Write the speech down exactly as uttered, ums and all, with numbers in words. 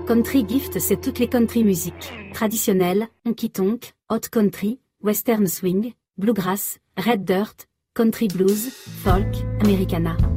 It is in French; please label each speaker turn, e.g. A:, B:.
A: Country Gift, c'est toutes les country musiques. Traditionnelles, honky-tonk, hot country, western swing, bluegrass, red dirt, country blues, folk, americana.